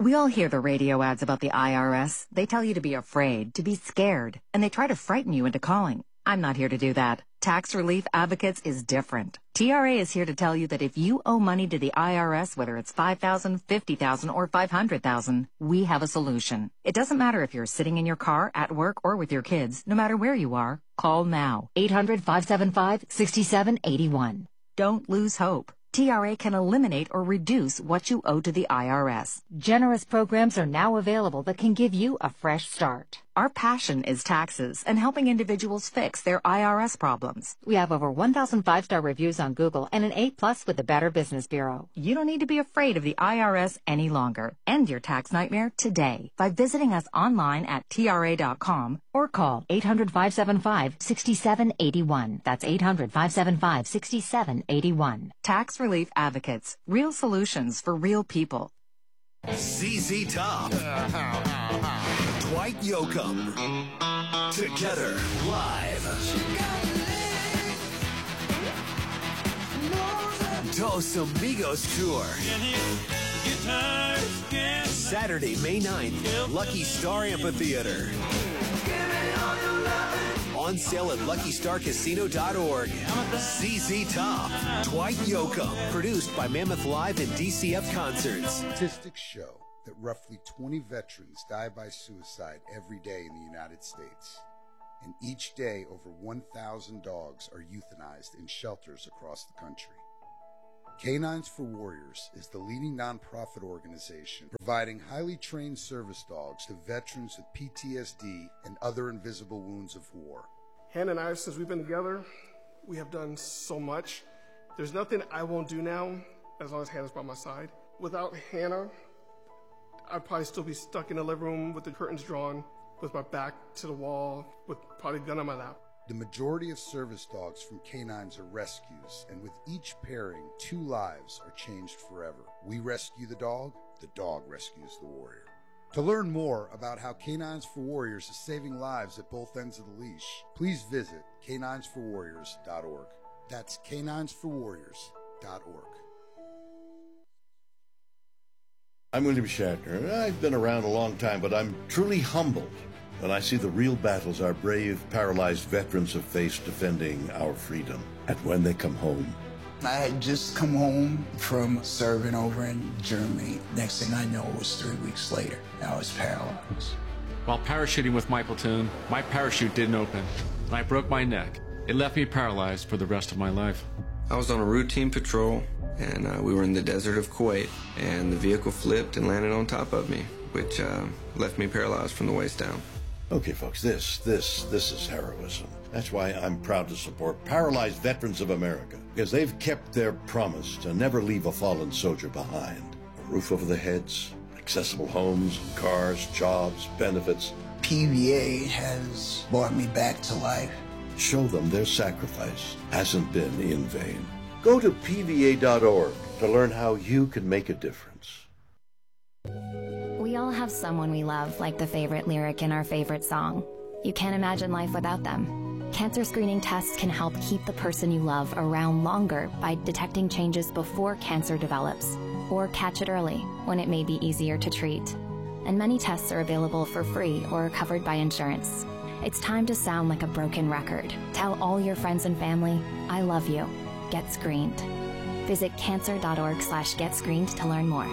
We all hear the radio ads about the IRS. They tell you to be afraid, to be scared, and they try to frighten you into calling. I'm not here to do that. Tax Relief Advocates is different. TRA is here to tell you that if you owe money to the IRS, whether it's $5,000, $50,000, or $500,000, we have a solution. It doesn't matter if you're sitting in your car, at work, or with your kids. No matter where you are, call now. 800-575-6781. Don't lose hope. TRA can eliminate or reduce what you owe to the IRS. Generous programs are now available that can give you a fresh start. Our passion is taxes and helping individuals fix their IRS problems. We have over 1,000 5-star reviews on Google and an A+ with the Better Business Bureau. You don't need to be afraid of the IRS any longer. End your tax nightmare today by visiting us online at TRA.com or call 800-575-6781. That's 800-575-6781. Tax Relief Advocates. Real solutions for real people. ZZ Top. Dwight Yoakam. Together, live. Dos Amigos Tour. Saturday, May 9th, Lucky Star Amphitheater. On sale at LuckyStarCasino.org. ZZ Top. Dwight Yoakam. Produced by Mammoth Live and DCF Concerts. Statistics show that roughly 20 veterans die by suicide every day in the United States. And each day, over 1,000 dogs are euthanized in shelters across the country. Canines for Warriors is the leading nonprofit organization providing highly trained service dogs to veterans with PTSD and other invisible wounds of war. Hannah and I, since we've been together, we have done so much. There's nothing I won't do now as long as Hannah's by my side. Without Hannah, I'd probably still be stuck in the living room with the curtains drawn, with my back to the wall, with probably a gun on my lap. The majority of service dogs from canines are rescues, and with each pairing, 2 lives are changed forever. We rescue the dog rescues the warrior. To learn more about how Canines for Warriors is saving lives at both ends of the leash, please visit caninesforwarriors.org. That's caninesforwarriors.org. I'm William Shatner. I've been around a long time, but I'm truly humbled when I see the real battles our brave, paralyzed veterans have faced defending our freedom. And when they come home. I had just come home from serving over in Germany. Next thing I know, it was 3 weeks later. I was paralyzed. While parachuting with my platoon, my parachute didn't open, and I broke my neck. It left me paralyzed for the rest of my life. I was on a routine patrol, and we were in the desert of Kuwait, and the vehicle flipped and landed on top of me, which left me paralyzed from the waist down. Okay, folks, this is heroism. That's why I'm proud to support Paralyzed Veterans of America, because they've kept their promise to never leave a fallen soldier behind. A roof over their heads, accessible homes, cars, jobs, benefits. PVA has brought me back to life. Show them their sacrifice hasn't been in vain. Go to PVA.org to learn how you can make a difference. We all have someone we love, like the favorite lyric in our favorite song. You can't imagine life without them. Cancer screening tests can help keep the person you love around longer by detecting changes before cancer develops, or catch it early when it may be easier to treat. And many tests are available for free or are covered by insurance. It's time to sound like a broken record. Tell all your friends and family, I love you. Get screened. Visit cancer.org/getscreened to learn more.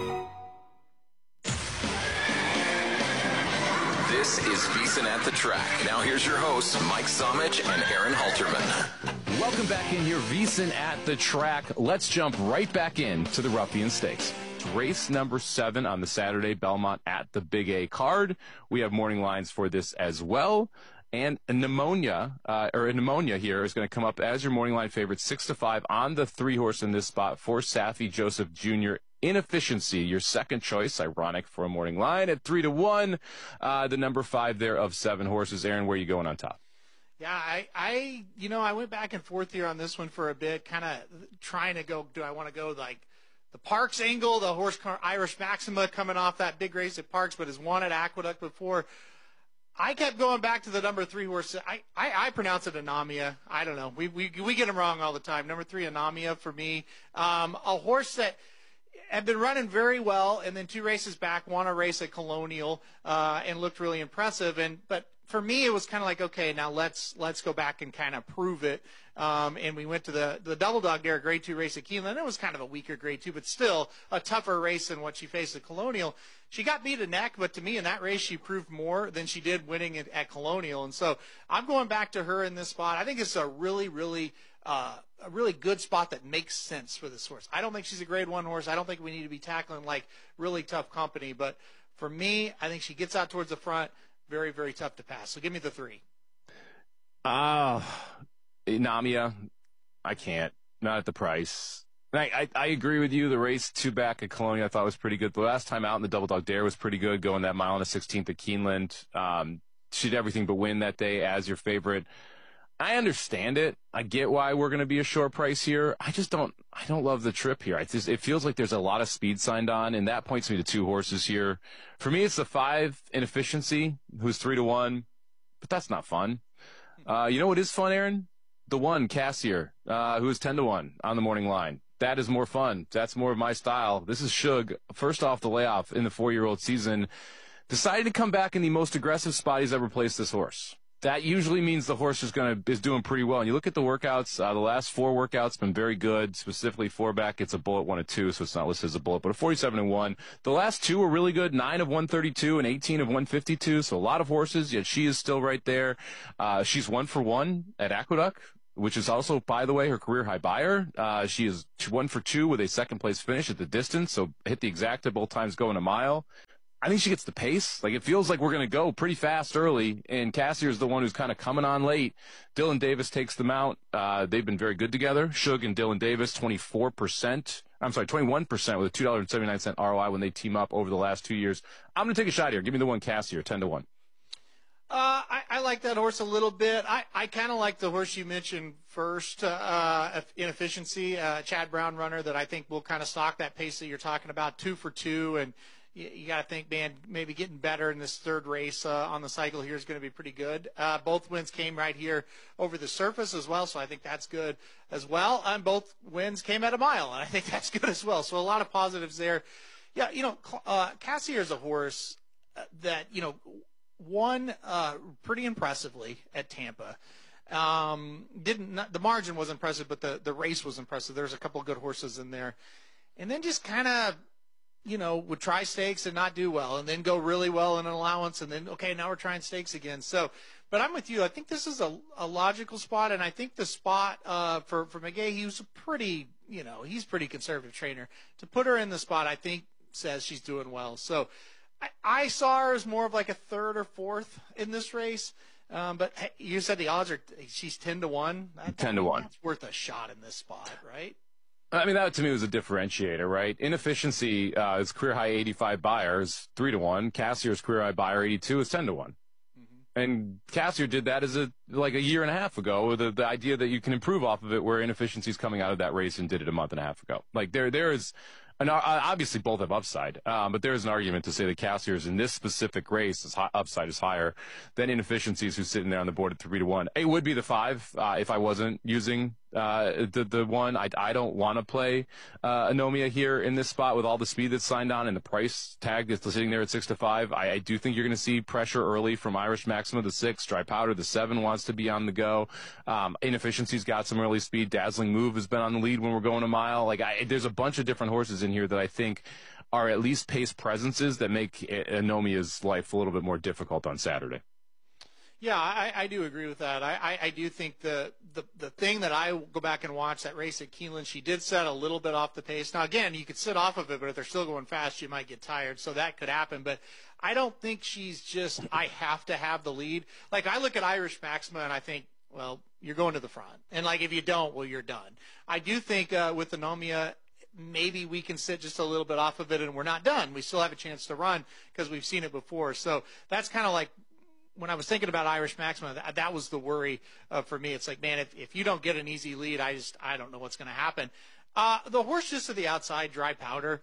This is VSiN at the Track. Now here's your hosts, Mike Somich and Aaron Halterman. Welcome back in here, VSiN at the Track. Let's jump right back into the Ruffian Stakes. It's race number 7 on the Saturday, Belmont at the Big A card. We have morning lines for this as well. And pneumonia here is going to come up as your morning line favorite, 6-5 on the 3-horse in this spot for Saffie Joseph Jr. Inefficiency, your second choice, ironic for a morning line at 3-1. The number 5 there of 7 horses. Aaron, where are you going on top? Yeah, I went back and forth here on this one for a bit, kind of trying to go. Do I want to go like the Parks angle, the horse Irish Maxima coming off that big race at Parks, but has won at Aqueduct before? I kept going back to the number 3 horse. I pronounce it Anamia. I don't know. We get them wrong all the time. Number 3, Anamia for me. A horse that had been running very well, and then 2 races back, won a race at Colonial, and looked really impressive. But for me, it was kind of like, okay, now let's go back and kind of prove it. And we went to the Double Dog Dare Grade 2 race at Keeneland. It was kind of a weaker Grade 2, but still a tougher race than what she faced at Colonial. She got beat a neck, but to me in that race she proved more than she did winning at Colonial. And so I'm going back to her in this spot. I think it's a really good spot that makes sense for this horse. I don't think she's a Grade 1 horse. I don't think we need to be tackling like really tough company. But for me, I think she gets out towards the front. Very, very tough to pass. So give me the 3. Namia, I can't. Not at the price. I agree with you. The race 2 back at Colonial I thought was pretty good. The last time out in the Double Dog Dare was pretty good, going that mile on the 16th at Keeneland. She did everything but win that day as your favorite. I understand it. I get why we're going to be a short price here. I don't love the trip here. It feels like there's a lot of speed signed on, and that points me to 2 horses here. For me, it's the 5 Inefficiency, who's 3-1, but that's not fun. You know what is fun, Aaron? The 1, Cassier, who is 10-1 on the morning line. That is more fun. That's more of my style. This is Shug, first off the layoff in the 4-year-old season, decided to come back in the most aggressive spot he's ever placed this horse. That usually means the horse is doing pretty well. And you look at the workouts, the last 4 workouts been very good. Specifically, 4 back, it's a bullet 1 of 2, so it's not listed as a bullet, but a 47-1. The last 2 were really good, 9 of 132 and 18 of 152. So a lot of horses, yet she is still right there. She's 1 for 1 at Aqueduct, which is also, by the way, her career high buyer. She is 1 for 2 with a second place finish at the distance, so hit the exacta both times going a mile. I think she gets the pace. Like, it feels like we're going to go pretty fast early, and Cassier is the one who's kind of coming on late. Dylan Davis takes them out. They've been very good together. Shug and Dylan Davis, 21% with a $2.79 ROI when they team up over the last 2 years. I'm going to take a shot here. Give me the 1 Cassier, 10-1. I like that horse a little bit. I kind of like the horse you mentioned first, Inefficiency, Chad Brown runner, that I think will kind of stock that pace that you're talking about, 2 for 2, and you got to think, man, maybe getting better in this 3rd race on the cycle here is going to be pretty good. Both wins came right here over the surface as well, so I think that's good as well. And both wins came at a mile, and I think that's good as well. So a lot of positives there. Yeah, Cassier is a horse that, won pretty impressively at Tampa. The margin was impressive, but the race was impressive. There's a couple of good horses in there. And then just kind of, would try stakes and not do well, and then go really well in an allowance, and then, okay, now we're trying stakes again. So, but I'm with you. I think this is a logical spot, and I think the spot for McGay, he was a pretty, he's a pretty conservative trainer. To put her in the spot, I think, says she's doing well. So I saw her as more of like a 3rd or 4th in this race. But hey, you said the odds she's 10-1. 10-1. That's worth a shot in this spot, right? I mean, that to me was a differentiator, right? Inefficiency is career high 85 buyers, 3-1. Cassier's career high buyer 82 is 10-1. Mm-hmm. And Cassier did that as a year and a half ago, with the idea that you can improve off of it, where Inefficiency's coming out of that race and did it a month and a half ago. Like there is. And obviously both have upside, but there is an argument to say that Cassier's in this specific race, upside is higher than Inefficiencies, who's sitting there on the board at 3-1. It would be the 5 if I wasn't using the 1. I don't want to play Anomia here in this spot with all the speed that's signed on and the price tag that's sitting there at 6-5. I do think you're going to see pressure early from Irish Maxima, the 6, Dry Powder, the 7 wants to be on the go. Inefficiency's got some early speed. Dazzling Move has been on the lead when we're going a mile. There's a bunch of different horses in here that I think are at least pace presences that make Anomia's life a little bit more difficult on Saturday. Yeah, I do agree with that. I do think the thing that I go back and watch, that race at Keeneland, she did set a little bit off the pace. Now, again, you could sit off of it, but if they're still going fast, you might get tired. So that could happen. But I don't think she's just, I have to have the lead. Like, I look at Irish Maxima and I think, well, you're going to the front. And, if you don't, well, you're done. I do think with Anomia, maybe we can sit just a little bit off of it and we're not done. We still have a chance to run because we've seen it before. So that's kind of like, when I was thinking about Irish Maxima, that was the worry for me. It's like, man, if you don't get an easy lead, I don't know what's going to happen. The horse just to the outside, Dry Powder,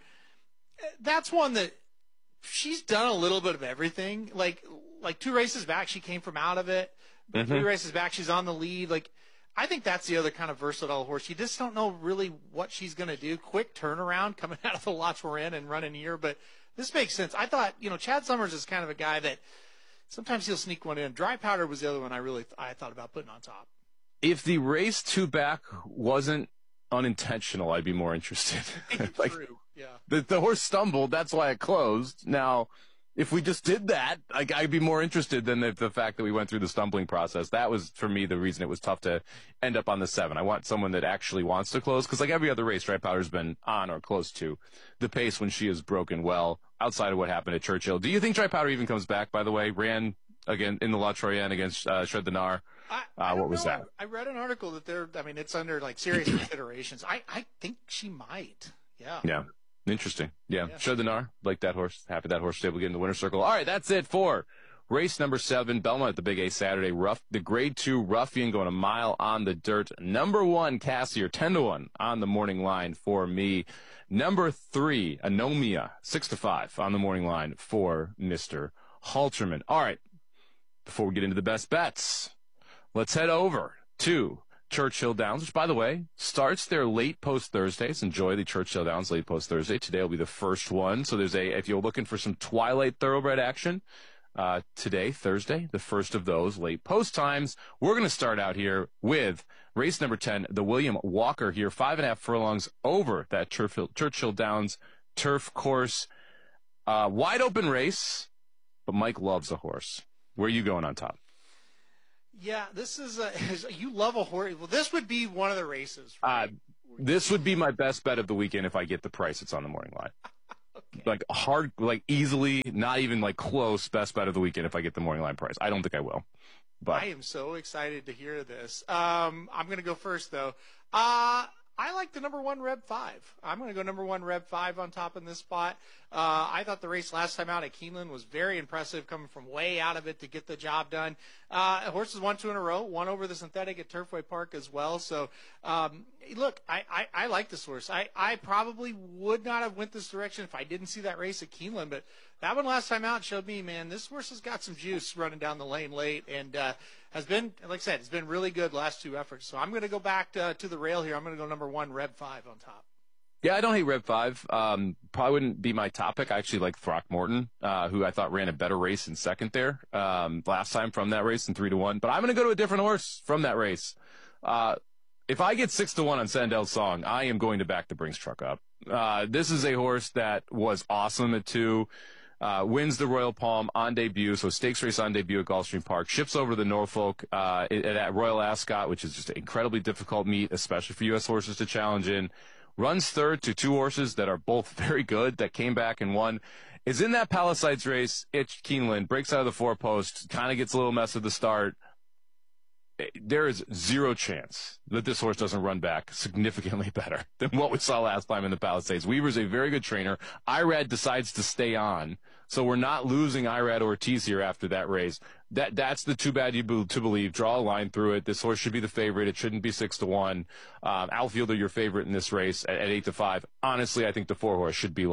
that's one that she's done a little bit of everything. Like 2 races back, she came from out of it. But 3 races back, she's on the lead. I think that's the other kind of versatile horse. You just don't know really what she's going to do. Quick turnaround coming out of the lots we're in and running here. But this makes sense. I thought, Chad Summers is kind of a guy that sometimes he'll sneak one in. Dry Powder was the other one I thought about putting on top. If the race 2 back wasn't unintentional, I'd be more interested. True. Yeah. The horse stumbled. That's why it closed. Now, if we just did that, I'd be more interested than the fact that we went through the stumbling process. That was, for me, the reason it was tough to end up on the 7. I want someone that actually wants to close, because like every other race, Dry Powder's been on or close to the pace when she has broken well, outside of what happened at Churchill. Do you think Dry Powder even comes back, by the way? Ran again in the La Troyenne against Shred the Nar. What was that? I read an article that it's under serious considerations. I think she might. Yeah. Yeah. Interesting. Yeah. Shred the Nar, like that horse. Happy that horse was able to get in the winner's circle. All right, that's it for race number 7, Belmont at the Big A Saturday. The grade 2 Ruffian going a mile on the dirt. Number 1, Cassier, 10-1 on the morning line for me. Number 3, Anomia, 6-5 on the morning line for Mr. Halterman. All right, before we get into the best bets, let's head over to Churchill Downs, which, by the way, starts their late post Thursdays. Enjoy the Churchill Downs late post Thursday. Today will be the first one. So if you're looking for some Twilight Thoroughbred action, today, Thursday, the first of those late post times. We're going to start out here with race number 10, the William Walker here, 5.5 furlongs over that Churchill Downs turf course. Wide open race, but Mike loves a horse. Where are you going on top? Yeah, this is you love a horse. Well, this would be one of the races. Right? This would be my best bet of the weekend if I get the price. It's on the morning line. Okay. Easily, not even close. Best bet of the weekend if I get the morning line price. I don't think I will. But I am so excited to hear this. I'm going to go first though. I like the number 1 Reb 5. I'm going to go number 1 Reb 5 on top in this spot. I thought the race last time out at Keeneland was very impressive, coming from way out of it to get the job done. Horses won 2 in a row, one over the synthetic at Turfway Park as well. So, look, I like this horse. I probably would not have went this direction if I didn't see that race at Keeneland, but that one last time out showed me, man, this horse has got some juice running down the lane late, and has been, like I said, it's been really good last 2 efforts. So I'm going to go back to the rail here. I'm going to go number 1 Reb 5 on top. Yeah, I don't hate Reb 5. Probably wouldn't be my top pick. I actually like Throckmorton, who I thought ran a better race in second there last time from that race in 3-1. But I'm going to go to a different horse from that race. If I get 6-1 on Sandel's Song, I am going to back the Brinks truck up. This is a horse that was awesome at 2. Wins the Royal Palm on debut, so stakes race on debut at Gulfstream Park. Ships over the Norfolk at Royal Ascot, which is just an incredibly difficult meet, especially for U.S. horses to challenge in. Runs third to 2 horses that are both very good, that came back and won. Is in that Palisades race at Keeneland, breaks out of the 4-post, kind of gets a little mess at the start. There is 0 chance that this horse doesn't run back significantly better than what we saw last time in the Palisades. Weaver's a very good trainer. Irad decides to stay on, so we're not losing Irad Ortiz here after that race. That's the too bad you to believe. Draw a line through it. This horse should be the favorite. It shouldn't be 6-1. Outfielder, your favorite in this race at 8-5. Honestly, I think the 4 horse should be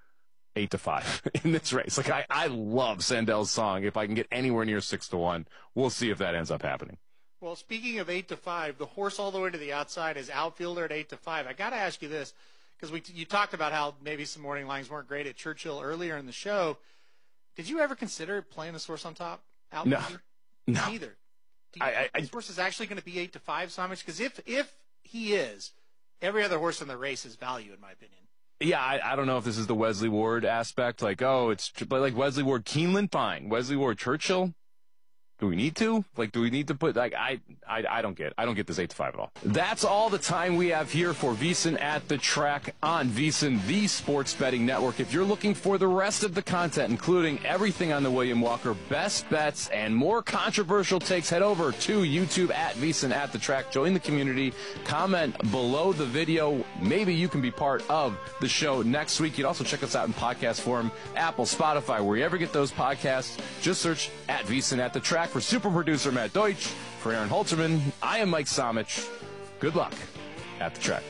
8-5 in this race. I love Sandel's Song. If I can get anywhere near 6-1, we'll see if that ends up happening. Well, speaking of 8-5, the horse all the way to the outside is Outfielder at 8-5. I got to ask you this, because you talked about how maybe some morning lines weren't great at Churchill earlier in the show. Did you ever consider playing this horse on top? Outfielder? No. Neither. This horse is actually going to be 8-5, Samich? Because if he is, every other horse in the race is value, in my opinion. Yeah, I don't know if this is the Wesley Ward aspect. But Wesley Ward Keeneland, fine. Wesley Ward Churchill. Do we need to? Do we need to put, I don't get this 8-5 at all. That's all the time we have here for VSiN at the Track on VSiN, the sports betting network. If you're looking for the rest of the content, including everything on the William Walker, best bets, and more controversial takes, head over to YouTube at VSiN at the Track. Join the community. Comment below the video. Maybe you can be part of the show next week. You can also check us out in podcast form, Apple, Spotify, wherever you get those podcasts. Just search at VSiN at the Track. For super producer Matt Deutsch, for Aaron Halterman, I am Mike Samich. Good luck at the track.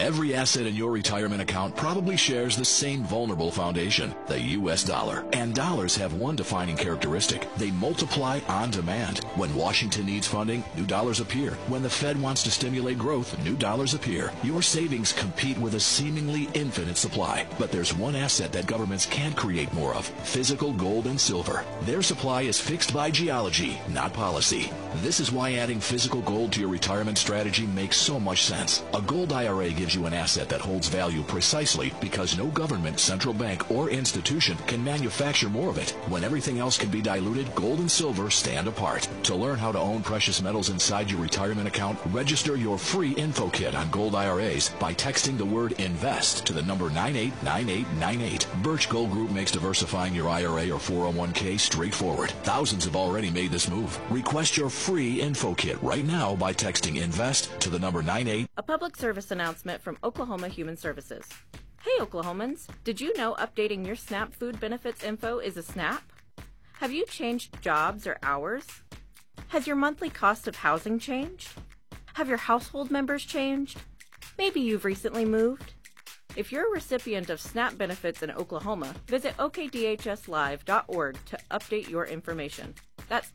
Every asset in your retirement account probably shares the same vulnerable foundation, the U.S. dollar. And dollars have one defining characteristic. They multiply on demand. When Washington needs funding, new dollars appear. When the Fed wants to stimulate growth, new dollars appear. Your savings compete with a seemingly infinite supply. But there's one asset that governments can't create more of: physical gold and silver. Their supply is fixed by geology, not policy. This is why adding physical gold to your retirement strategy makes so much sense. A gold IRA gives you an asset that holds value precisely because no government, central bank, or institution can manufacture more of it. When everything else can be diluted, gold and silver stand apart. To learn how to own precious metals inside your retirement account, register your free info kit on gold IRAs by texting the word INVEST to the number 989898. Birch Gold Group makes diversifying your IRA or 401k straightforward. Thousands have already made this move. Request your free info kit right now by texting INVEST to the number 98. A public service announcement from Oklahoma Human Services. Hey Oklahomans, did you know updating your SNAP food benefits info is a snap? Have you changed jobs or hours? Has your monthly cost of housing changed? Have your household members changed? Maybe you've recently moved. If you're a recipient of SNAP benefits in Oklahoma, visit okdhslive.org to update your information. That's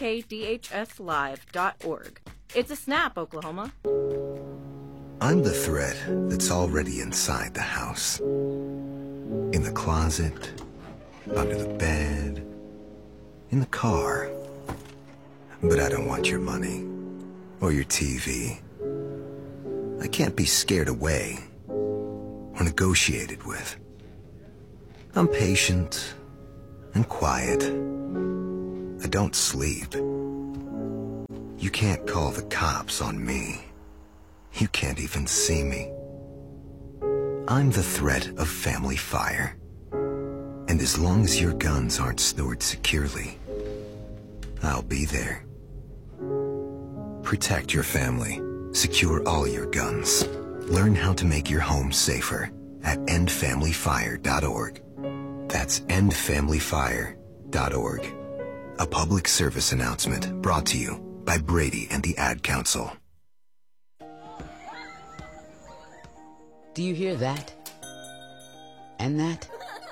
okdhslive.org. It's a SNAP, Oklahoma. I'm the thread that's already inside the house. In the closet, under the bed, in the car. But I don't want your money or your TV. I can't be scared away or negotiated with. I'm patient and quiet. I don't sleep. You can't call the cops on me. You can't even see me. I'm the threat of family fire. And as long as your guns aren't stored securely, I'll be there. Protect your family. Secure all your guns. Learn how to make your home safer at endfamilyfire.org. That's endfamilyfire.org. A public service announcement brought to you by Brady and the Ad Council. Do you hear that? And that?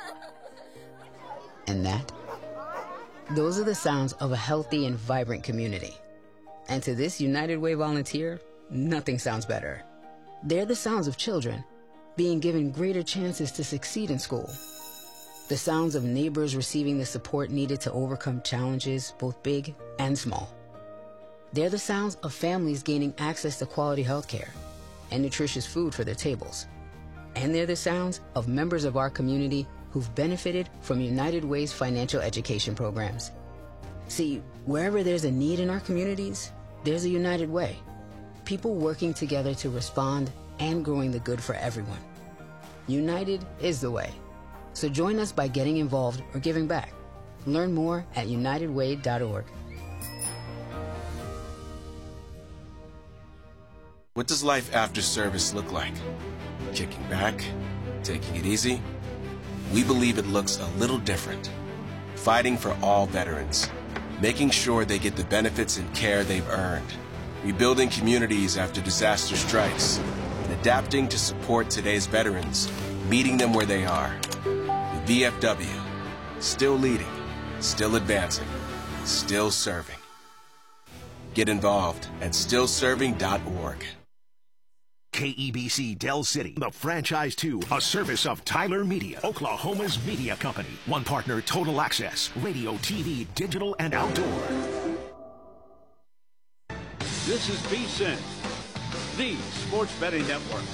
And that? Those are the sounds of a healthy and vibrant community. And to this United Way volunteer, nothing sounds better. They're the sounds of children being given greater chances to succeed in school. The sounds of neighbors receiving the support needed to overcome challenges, both big and small. They're the sounds of families gaining access to quality health care and nutritious food for their tables. And they're the sounds of members of our community who've benefited from United Way's financial education programs. See, wherever there's a need in our communities, there's a United Way. People working together to respond and growing the good for everyone. United is the way. So join us by getting involved or giving back. Learn more at unitedway.org. What does life after service look like? Kicking back? Taking it easy? We believe it looks a little different. Fighting for all veterans. Making sure they get the benefits and care they've earned. Rebuilding communities after disaster strikes. And adapting to support today's veterans. Meeting them where they are. The VFW. Still leading. Still advancing. Still serving. Get involved at stillserving.org. KEBC Del City, the Franchise 2, a service of Tyler Media, Oklahoma's media company. One partner, Total Access, radio, TV, digital, and outdoor. This is VSiN, the sports betting network.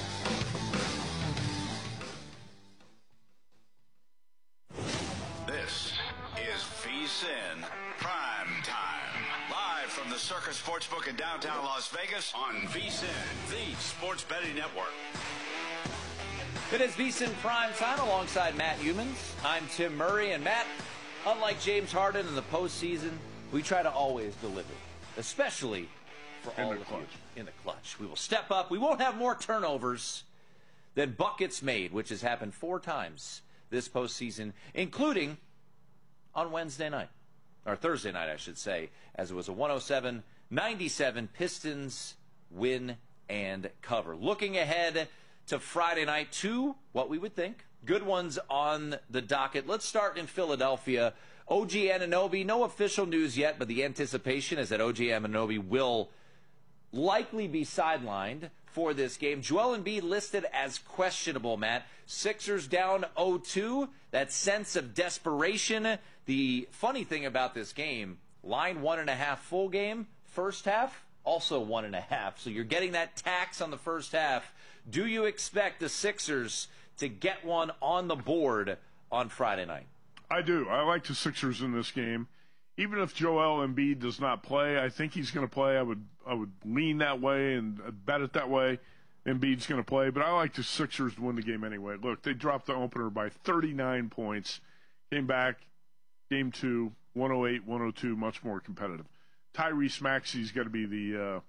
This is VSiN Prime Time. Live from the Circus Sportsbook in downtown Las Vegas on VSiN, the sports betting network. It is VSiN Prime Time alongside Matt Humans. I'm Tim Murray, and Matt, unlike James Harden in the postseason, we try to always deliver, especially for all of you in the clutch. We will step up. We won't have more turnovers than buckets made, which has happened 4 times this postseason, including on Wednesday night. Or Thursday night, I should say, as it was a 107-97 Pistons win and cover. Looking ahead to Friday night. Two, what we would think, good ones on the docket. Let's start in Philadelphia. OG Anunoby, no official news yet, but the anticipation is that OG Anunoby will likely be sidelined for this game. Joel Embiid listed as questionable, Matt. Sixers down 0-2. That sense of desperation. The funny thing about this game, line 1.5 full game. First half, also 1.5. So you're getting that tax on the first half. Do you expect the Sixers to get one on the board on Friday night? I do. I like the Sixers in this game. Even if Joel Embiid does not play, I think he's going to play. I would lean that way and bet it that way. Embiid's going to play, but I like the Sixers to win the game anyway. Look, they dropped the opener by 39 points. Came back, game 2, 108-102, much more competitive. Tyrese Maxey's got to be the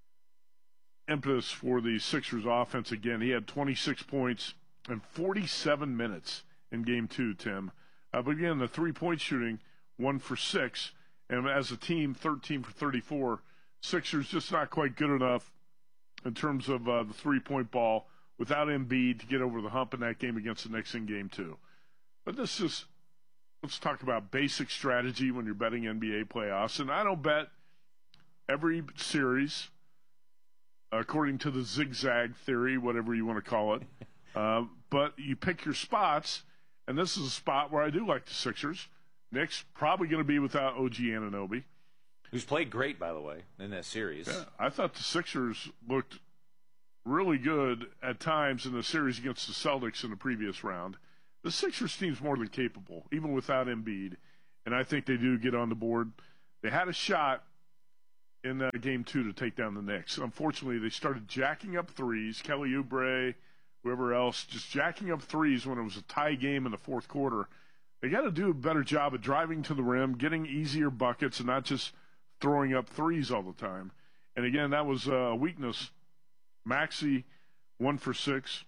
impetus for the Sixers offense again. He had 26 points in 47 minutes in game 2, Tim. But again, the three-point shooting, 1 for 6, and as a team, 13 for 34. Sixers just not quite good enough in terms of the three-point ball without Embiid to get over the hump in that game against the Knicks in game 2. But let's talk about basic strategy when you're betting NBA playoffs. And I don't bet every series according to the zigzag theory, whatever you want to call it. But you pick your spots, and this is a spot where I do like the Sixers. Knicks probably going to be without OG Anunoby, who's played great, by the way, in this series. Yeah, I thought the Sixers looked really good at times in the series against the Celtics in the previous round. The Sixers team's more than capable, even without Embiid, and I think they do get on the board. They had a shot in game 2 to take down the Knicks. Unfortunately, they started jacking up threes. Kelly Oubre, whoever else, just jacking up threes when it was a tie game in the fourth quarter. They got to do a better job of driving to the rim, getting easier buckets, and not just throwing up threes all the time. And again, that was a weakness. Maxey, 1 for 6.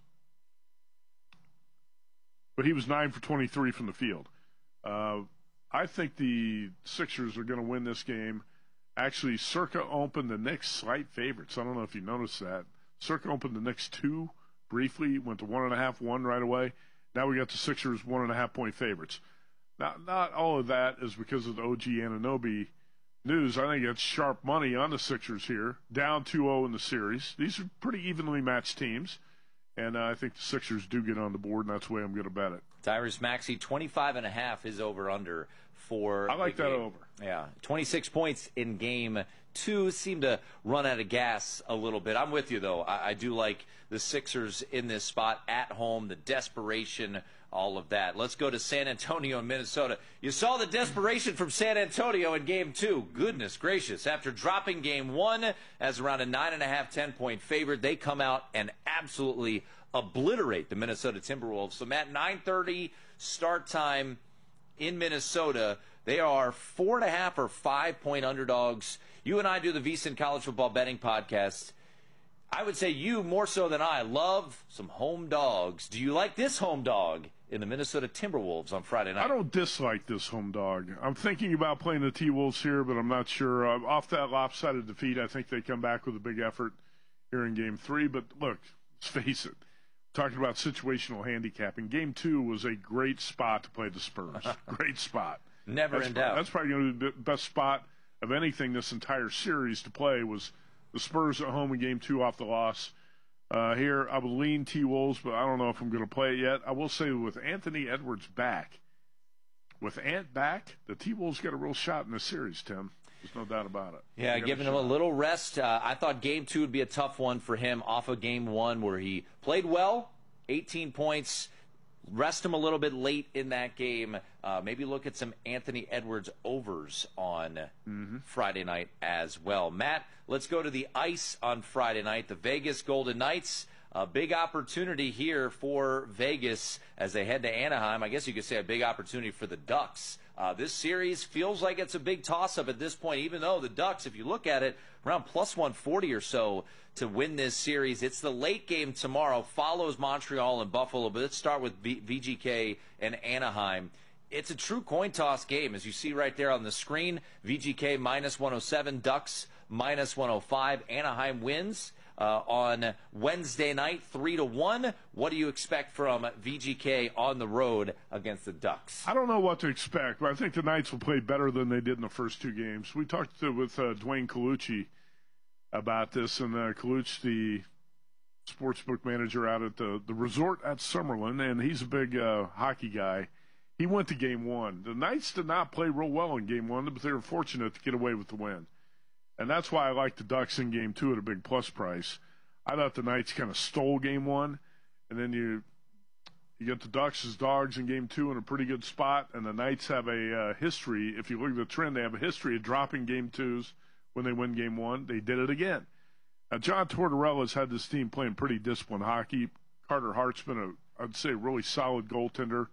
But he was 9 for 23 from the field. I think the Sixers are going to win this game. Actually, Circa opened the Knicks slight favorites. I don't know if you noticed that. Circa opened the Knicks 2 briefly, went to 1.5, 1 right away. Now we got the Sixers 1.5 point favorites. Now, not all of that is because of the OG Anunoby news. I think it's sharp money on the Sixers here. Down 2-0 in the series. These are pretty evenly matched teams. And I think the Sixers do get on the board, and that's the way I'm going to bet it. Tyrese Maxey, 25.5 is over-under for I like that game. over. Yeah, 26 points in game 2. Seem to run out of gas a little bit. I'm with you, though. I do like the Sixers in this spot at home, the desperation, all of that. Let's go to San Antonio and Minnesota. You saw the desperation from San Antonio in game 2. Goodness gracious. After dropping game 1 as around a 9.5, 10-point favorite, they come out and absolutely obliterate the Minnesota Timberwolves. So, Matt, 9:30 start time in Minnesota. They are 4.5 or 5-point underdogs. You and I do the VSiN College Football Betting Podcast. I would say you, more so than I, love some home dogs. Do you like this home dog in the Minnesota Timberwolves on Friday night? I don't dislike this home dog. I'm thinking about playing the T-Wolves here, but I'm not sure. Off that lopsided defeat, I think they come back with a big effort here in Game 3. But look, let's face it, talking about situational handicapping, Game 2 was a great spot to play the Spurs. Great spot. Never in doubt. That's probably going to be the best spot of anything this entire series to play was the Spurs at home in Game 2 off the loss. Here, I would lean T-Wolves, but I don't know if I'm going to play it yet. I will say with Anthony Edwards back, with Ant back, the T-Wolves got a real shot in this series, Tim. There's no doubt about it. Yeah, giving him a little rest. I thought Game 2 would be a tough one for him off of Game 1 where he played well, 18 points. Rest him a little bit late in that game. Maybe look at some Anthony Edwards overs on Friday night as well. Matt, let's go to the ice on Friday night. The Vegas Golden Knights, a big opportunity here for Vegas as they head to Anaheim. I guess you could say a big opportunity for the Ducks. This series feels like it's a big toss-up at this point, even though the Ducks, if you look at it, around plus 140 or so to win this series. It's the late game tomorrow, follows Montreal and Buffalo, but let's start with VGK and Anaheim. It's a true coin toss game, as you see right there on the screen. VGK minus 107, Ducks minus 105. Anaheim wins. on Wednesday night, 3-1. What do you expect from VGK on the road against the Ducks? I don't know what to expect, but I think the Knights will play better than they did in the first two games. We talked with Dwayne Colucci about this, and Colucci, the sportsbook manager out at the resort at Summerlin, and he's a big hockey guy. He went to Game 1. The Knights did not play real well in Game 1, but they were fortunate to get away with the win. And that's why I like the Ducks in Game 2 at a big plus price. I thought the Knights kind of stole Game 1, and then you get the Ducks as dogs in Game 2 in a pretty good spot, and the Knights have a history. If you look at the trend, they have a history of dropping Game 2s when they win Game 1. They did it again. Now, John Tortorella's had this team playing pretty disciplined hockey. Carter Hart's been I'd say, really solid goaltender.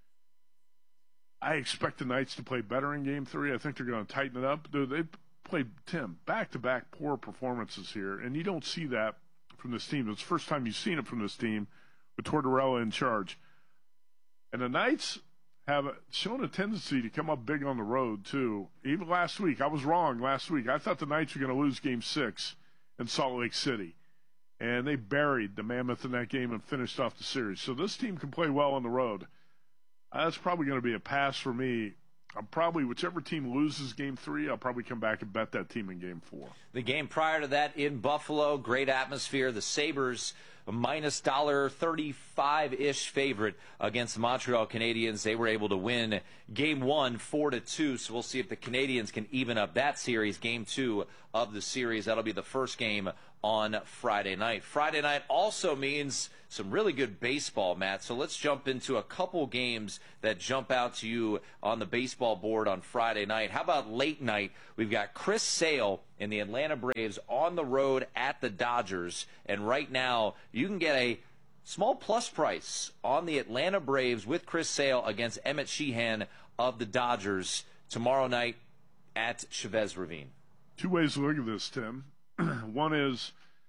I expect the Knights to play better in Game 3. I think they're going to tighten it up. They played, Tim, back-to-back poor performances here, and you don't see that from this team. It's the first time you've seen it from this team with Tortorella in charge. And the Knights have shown a tendency to come up big on the road, too. Even last week, I was wrong last week. I thought the Knights were going to lose Game 6 in Salt Lake City. And they buried the Mammoth in that game and finished off the series. So this team can play well on the road. That's probably going to be a pass for me. I'm probably, whichever team loses Game 3, I'll probably come back and bet that team in Game 4. The game prior to that in Buffalo, great atmosphere. The Sabres, a minus $35-ish favorite against the Montreal Canadiens. They were able to win Game 1 4-2, so we'll see if the Canadiens can even up that series. Game 2 of the series, that'll be the first game on Friday night. Friday night also means some really good baseball, Matt. So let's jump into a couple games that jump out to you on the baseball board on Friday night. How about late night? We've got Chris Sale and the Atlanta Braves on the road at the Dodgers. And right now, you can get a small plus price on the Atlanta Braves with Chris Sale against Emmett Sheehan of the Dodgers tomorrow night at Chavez Ravine. Two ways to look at this, Tim. One is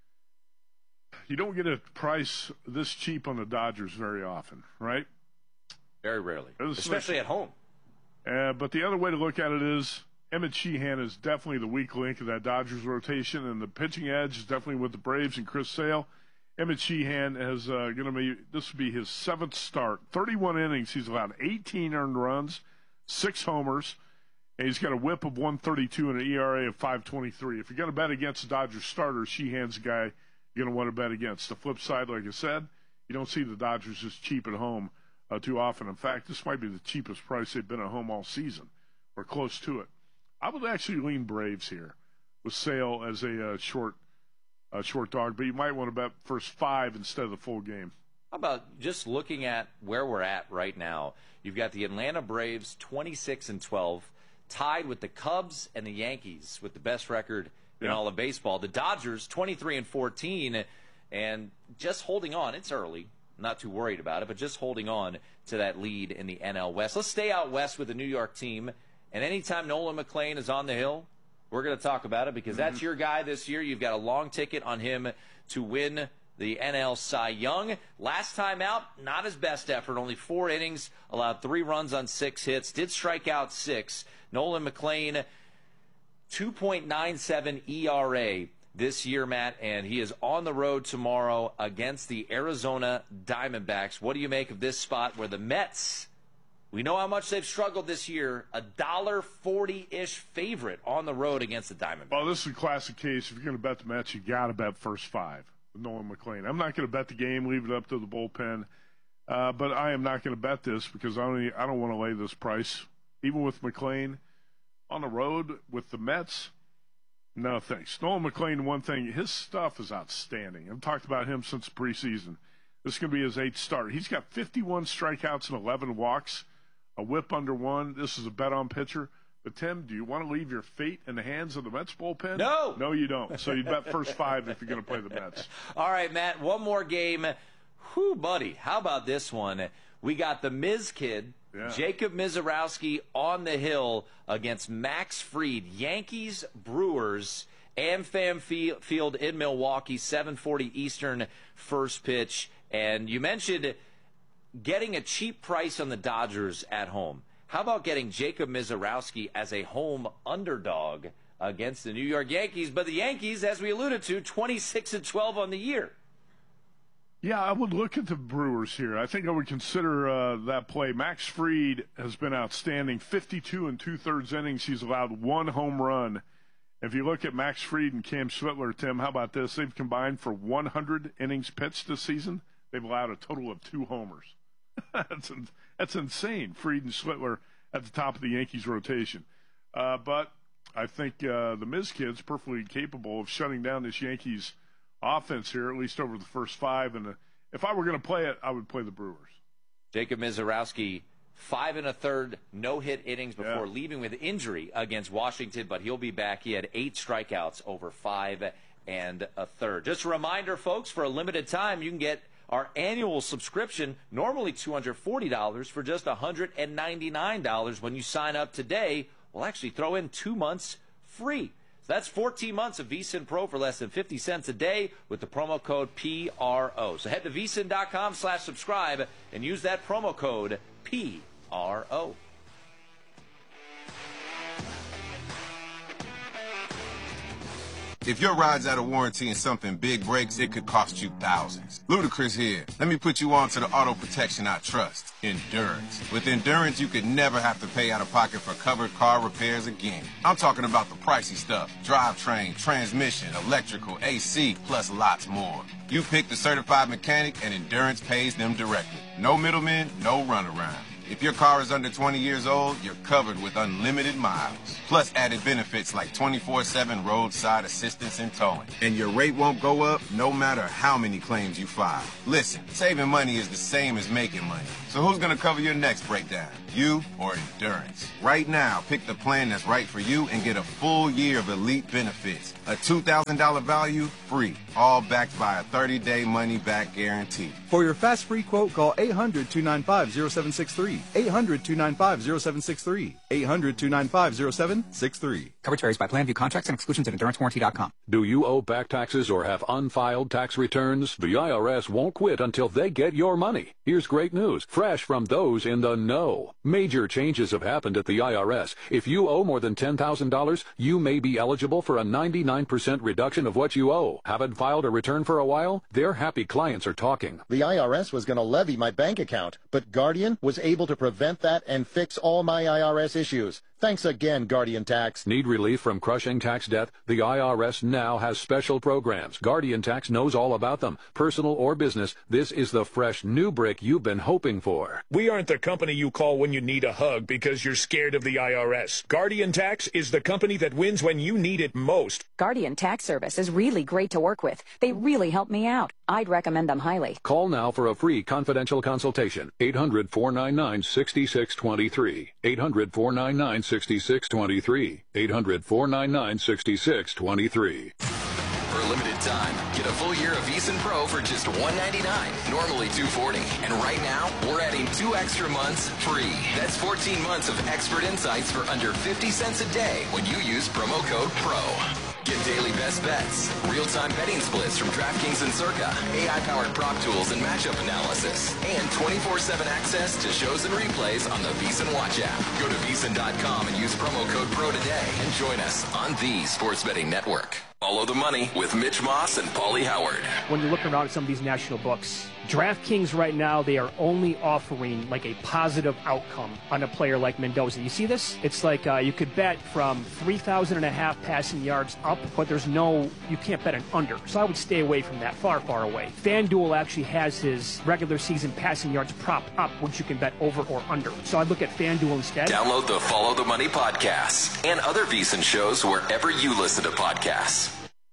you don't get a price this cheap on the Dodgers very often, right? Very rarely, especially at home. But the other way to look at it is Emmett Sheehan is definitely the weak link of that Dodgers rotation, and the pitching edge is definitely with the Braves and Chris Sale. Emmett Sheehan is this will be his 7th start. 31 innings. He's allowed 18 earned runs, 6 homers. And he's got a whip of 132 and an ERA of 5.23. If you're going to bet against the Dodgers starter, Sheehan's the guy you're going to want to bet against. The flip side, like I said, you don't see the Dodgers just cheap at home too often. In fact, this might be the cheapest price they've been at home all season, or close to it. I would actually lean Braves here with Sale as a short dog, but you might want to bet first 5 instead of the full game. How about just looking at where we're at right now? You've got the Atlanta Braves 26-12. Tied with the Cubs and the Yankees with the best record in all of baseball. The Dodgers, 23-14, and just holding on. It's early. Not too worried about it, but just holding on to that lead in the NL West. Let's stay out west with the New York team. And anytime Nolan McLean is on the hill, we're going to talk about it because that's your guy this year. You've got a long ticket on him to win the NL Cy Young. Last time out, not his best effort. Only 4 innings, allowed 3 runs on 6 hits, did strike out 6. Nolan McLean, 2.97 ERA this year, Matt, and he is on the road tomorrow against the Arizona Diamondbacks. What do you make of this spot where the Mets, we know how much they've struggled this year, a $1.40-ish favorite on the road against the Diamondbacks? Well, this is a classic case. If you're going to bet the Mets, you got to bet first 5 with Nolan McLean. I'm not going to bet the game, leave it up to the bullpen, but I am not going to bet this because I don't want to lay this price. Even with McLean on the road with the Mets, no thanks. Nolan McLean, one thing, his stuff is outstanding. I've talked about him since preseason. This is going to be his 8th start. He's got 51 strikeouts and 11 walks, a whip under 1. This is a bet-on pitcher. But, Tim, do you want to leave your fate in the hands of the Mets bullpen? No. No, you don't. So you bet first 5 if you're going to play the Mets. All right, Matt, one more game. Whew, buddy, how about this one? We got the Miz Kid, Jacob Mizorowski on the hill against Max Fried. Yankees, Brewers, AmFam Field in Milwaukee, 7:40 Eastern first pitch. And you mentioned getting a cheap price on the Dodgers at home. How about getting Jacob Mizorowski as a home underdog against the New York Yankees. But the Yankees, as we alluded to, 26-12 on the year. Yeah, I would look at the Brewers here. I think I would consider that play. Max Fried has been outstanding. 52 and 2/3 innings. He's allowed 1 home run. If you look at Max Fried and Cam Schwittler, Tim, how about this? They've combined for 100 innings pitched this season. They've allowed a total of 2 homers. That's insane. Fried and Schwittler at the top of the Yankees rotation. But I think the Miz kid's perfectly capable of shutting down this Yankees offense here, at least over the first 5. And if I were going to play it, I would play the Brewers. Jacob Misiorowski, 5 1/3 no-hit innings before leaving with injury against Washington, but he'll be back. He had 8 strikeouts over 5 1/3. Just a reminder, folks, for a limited time, you can get our annual subscription, normally $240, for just $199 when you sign up today. We'll actually throw in 2 months free. So that's 14 months of VSiN Pro for less than 50 cents a day with the promo code PRO. So head to vsin.com/subscribe and use that promo code PRO. If your ride's out of warranty and something big breaks, it could cost you thousands. Ludacris here. Let me put you on to the auto protection I trust, Endurance. With Endurance, you could never have to pay out of pocket for covered car repairs again. I'm talking about the pricey stuff: drivetrain, transmission, electrical, AC, plus lots more. You pick the certified mechanic and Endurance pays them directly. No middlemen, no runaround. If your car is under 20 years old, you're covered with unlimited miles. Plus added benefits like 24/7 roadside assistance and towing. And your rate won't go up no matter how many claims you file. Listen, saving money is the same as making money. So who's going to cover your next breakdown? You or Endurance? Right now, pick the plan that's right for you and get a full year of elite benefits. A $2,000 value, free. All backed by a 30-day money-back guarantee. For your fast free quote, call 800-295-0763. 800-295-0763. 800-295-0763. Coverage varies by plan. View contracts and exclusions at EnduranceWarranty.com. Do you owe back taxes or have unfiled tax returns? The IRS won't quit until they get your money. Here's great news, fresh from those in the know. Major changes have happened at the IRS. If you owe more than $10,000, you may be eligible for a 99% reduction of what you owe. Haven't filed a return for a while? Their happy clients are talking. The IRS was going to levy my bank account, but Guardian was able to prevent that and fix all my IRS issues. Thanks again, Guardian Tax. Need relief from crushing tax debt? The IRS now has special programs. Guardian Tax knows all about them. Personal or business, this is the fresh new brick you've been hoping for. We aren't the company you call when you need a hug because you're scared of the IRS. Guardian Tax is the company that wins when you need it most. Guardian Tax Service is really great to work with. They really help me out. I'd recommend them highly. Call now for a free confidential consultation. 800-499-6623. 800-499-6623. 800-499-6623. For a limited time, get a full year of VSiN Pro for just $199, normally $240. And right now, we're adding 2 extra months free. That's 14 months of expert insights for under 50 cents a day when you use promo code PRO. Get daily best bets, real-time betting splits from DraftKings and Circa, AI-powered prop tools and matchup analysis, and 24/7 access to shows and replays on the VSiN Watch app. Go to VSiN.com and use promo code PRO today and join us on the Sports Betting Network. Follow the money with Mitch Moss and Paulie Howard. When you look around at some of these national books, DraftKings right now, they are only offering like a positive outcome on a player like Mendoza. You see this? It's like you could bet from 3,500 passing yards up, but you can't bet an under. So I would stay away from that, far, far away. FanDuel actually has his regular season passing yards propped up, which you can bet over or under. So I'd look at FanDuel instead. Download the Follow the Money podcast and other VSiN shows wherever you listen to podcasts.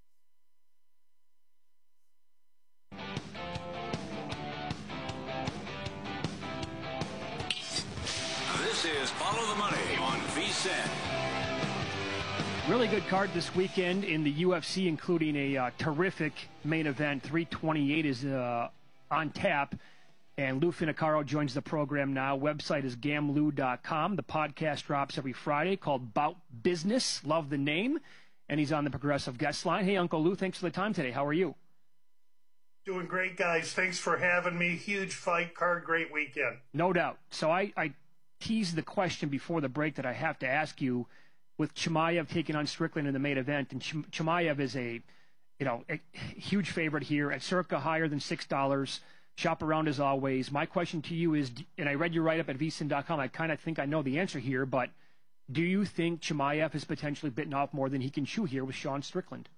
This is Follow the Money on VSiN. Really good card this weekend in the UFC, including a terrific main event. 328 is on tap. And Lou Finicaro joins the program now. Website is gamlou.com. The podcast drops every Friday called Bout Business. Love the name. And he's on the Progressive Guest Line. Hey, Uncle Lou, thanks for the time today. How are you? Doing great, guys. Thanks for having me. Huge fight card, great weekend. No doubt. So I teased the question before the break that I have to ask you. with Chimaev taking on Strickland in the main event, and Chimaev is a huge favorite here at circa higher than $6. Shop around as always. My question to you is, and I read your write-up at vsin.com, I kind of think I know the answer here, but do you think Chimaev has potentially bitten off more than he can chew here with Sean Strickland?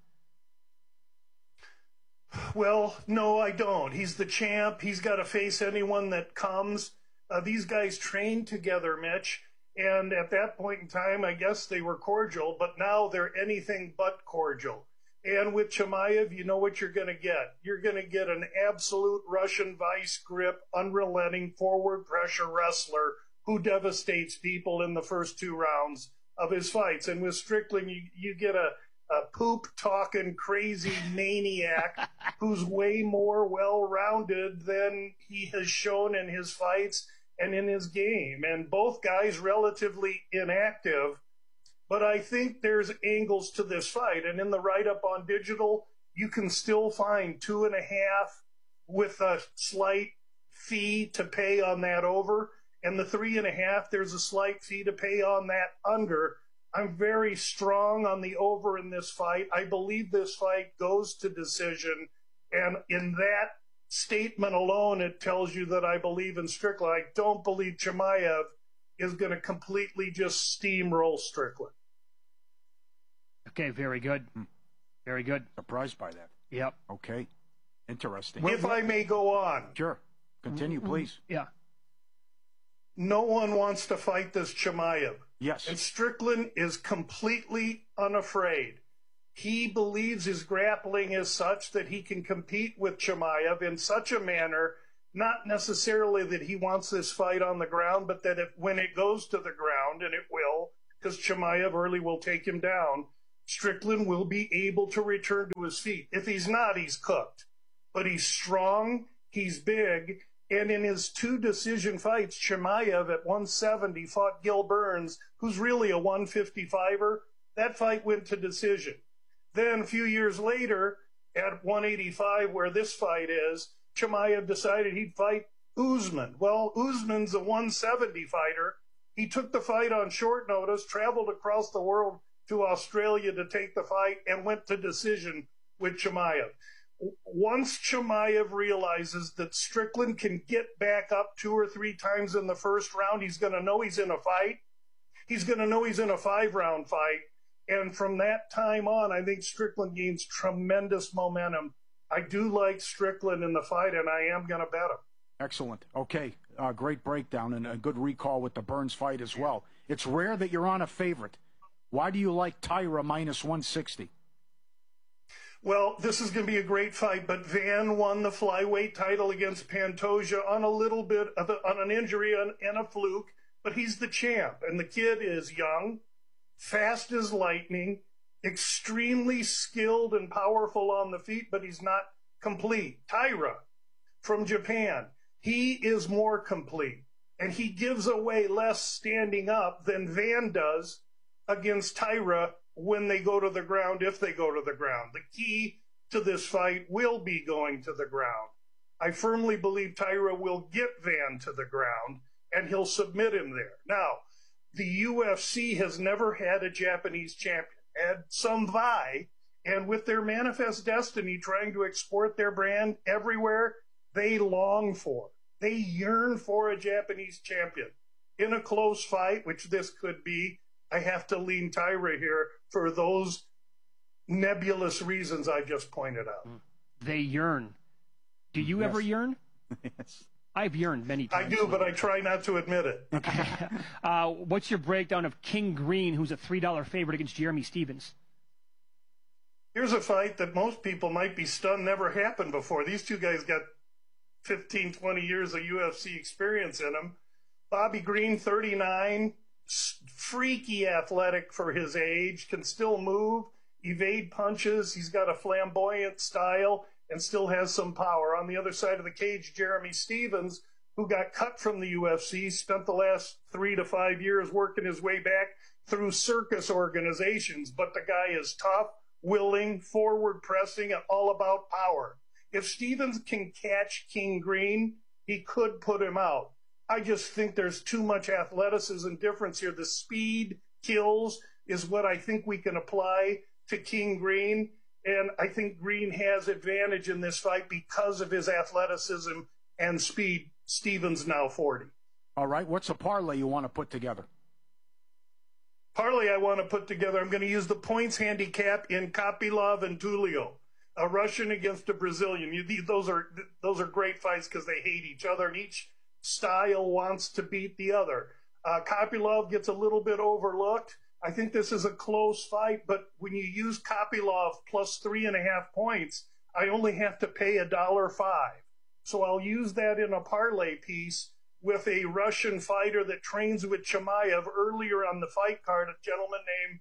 Well, no, I don't. He's the champ. He's got to face anyone that comes. These guys trained together, Mitch. And at that point in time, I guess they were cordial, but now they're anything but cordial. And with Chimaev, you know what you're going to get. You're going to get an absolute Russian vice grip, unrelenting forward pressure wrestler who devastates people in the first 2 rounds of his fights. And with Strickland, you get a poop-talking, crazy maniac who's way more well-rounded than he has shown in his fights and in his game. And both guys relatively inactive. But I think there's angles to this fight. And in the write-up on digital, you can still find 2.5 with a slight fee to pay on that over. And the 3.5, there's a slight fee to pay on that under. I'm very strong on the over in this fight. I believe this fight goes to decision. And in that statement alone, it tells you that I believe in Strickland. I don't believe Chimaev is going to completely just steamroll Strickland. Okay, very good. Very good. Surprised by that. Yep. Okay. Interesting. If I may go on. Sure. Continue, please. Yeah. No one wants to fight this Chimaev. Yes. And Strickland is completely unafraid. He believes his grappling is such that he can compete with Chimaev in such a manner, not necessarily that he wants this fight on the ground, but that when it goes to the ground, and it will, because Chimaev early will take him down, Strickland will be able to return to his feet. If he's not, he's cooked. But he's strong, he's big, and in his 2 decision fights, Chimaev at 170 fought Gil Burns, who's really a 155er. That fight went to decision. Then a few years later, at 185, where this fight is, Chimaev decided he'd fight Usman. Well, Usman's a 170 fighter. He took the fight on short notice, traveled across the world to Australia to take the fight, and went to decision with Chimaev. Once Chimaev realizes that Strickland can get back up 2 or 3 times in the first round, he's going to know he's in a fight. He's going to know he's in a 5-round fight. And from that time on, I think Strickland gains tremendous momentum. I do like Strickland in the fight, and I am going to bet him. Excellent. Okay. Great breakdown and a good recall with the Burns fight as well. It's rare that you're on a favorite. Why do you like Tyra minus 160? Well, this is going to be a great fight, but Van won the flyweight title against Pantoja on a little bit of on an injury and a fluke, but he's the champ, and the kid is young, fast as lightning, extremely skilled and powerful on the feet, but he's not complete. Tyra from Japan, he is more complete, and he gives away less standing up than Van does against Tyra when they go to the ground, if they go to the ground. The key to this fight will be going to the ground. I firmly believe Tyra will get Van to the ground, and he'll submit him there. Now, the UFC has never had a Japanese champion. Had some vie, and with their manifest destiny trying to export their brand everywhere, they long for, they yearn for a Japanese champion. In a close fight, which this could be, I have to lean Tyra here for those nebulous reasons I just pointed out. They yearn. Do you ever yearn? Yes. I've yearned many times. I do, but I try not to admit it. Okay. What's your breakdown of King Green, who's a $3 favorite against Jeremy Stevens? Here's a fight that most people might be stunned never happened before. These two guys got 15, 20 years of UFC experience in them. Bobby Green, 39, freaky athletic for his age, can still move, evade punches. He's got a flamboyant style and still has some power. On the other side of the cage, Jeremy Stevens, who got cut from the UFC, spent the last 3 to 5 years working his way back through circus organizations. But the guy is tough, willing, forward pressing, and all about power. If Stevens can catch King Green, he could put him out. I just think there's too much athleticism difference here. The speed kills. is what I think we can apply to King Green. And I think Green has advantage in this fight because of his athleticism and speed. Stevens now 40. All right. What's a parlay you want to put together? Parlay I want to put together, I'm going to use the points handicap in Kopylov and Tulio, a Russian against a Brazilian. Those are great fights because they hate each other, and each style wants to beat the other. Kopylov gets a little bit overlooked. I think this is a close fight, but when you use Kopylov plus 3.5 points, I only have to pay $1.05. So I'll use that in a parlay piece with a Russian fighter that trains with Chimaev earlier on the fight card, a gentleman named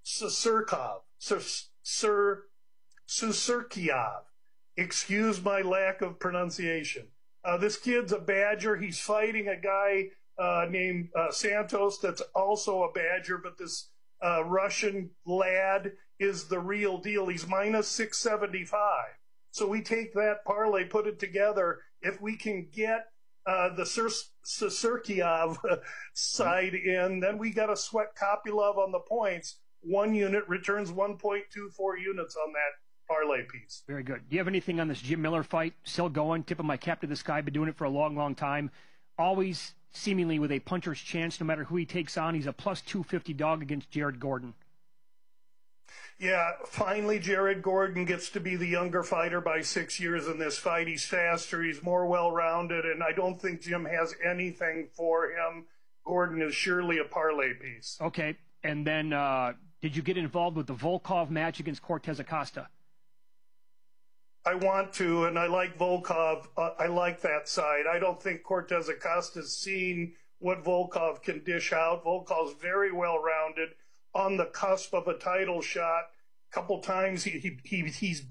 Susurkiev. Excuse my lack of pronunciation. This kid's a Badger. He's fighting a guy named Santos that's also a Badger, but this Russian lad is the real deal. He's minus 675. So we take that parlay, put it together. If we can get the Susurkiev side in, then we got to sweat Kopylov on the points. 1 unit returns 1.24 units on that parlay piece. Very good. Do you have anything on this Jim Miller fight? Still going? Tipping my cap to this guy. Been doing it for a long, long time. Always seemingly with a puncher's chance, no matter who he takes on. He's a plus 250 dog against Jared Gordon. Yeah, finally Jared Gordon gets to be the younger fighter by 6 years in this fight. He's faster, he's more well-rounded, and I don't think Jim has anything for him. Gordon is surely a parlay piece. Okay, and then did you get involved with the Volkov match against Cortez Acosta? I want to, and I like Volkov. I like that side. I don't think Cortez Acosta's seen what Volkov can dish out. Volkov's very well-rounded, on the cusp of a title shot. A couple times he's